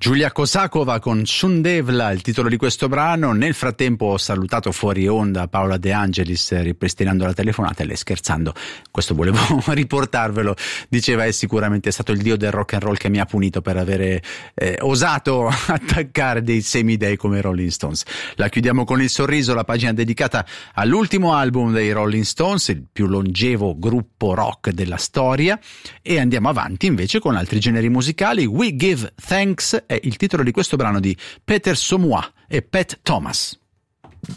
Giulia Kosakova con Shundevla, il titolo di questo brano. Nel frattempo ho salutato fuori onda Paola De Angelis ripristinando la telefonata e lei, scherzando, questo volevo riportarvelo, diceva è sicuramente stato il dio del rock and roll che mi ha punito per avere osato attaccare dei semidei come i Rolling Stones. La chiudiamo con il sorriso, la pagina dedicata all'ultimo album dei Rolling Stones, il più longevo gruppo rock della storia, e andiamo avanti invece con altri generi musicali. We Give Thanks è il titolo di questo brano di Peter Somois e Pat Thomas.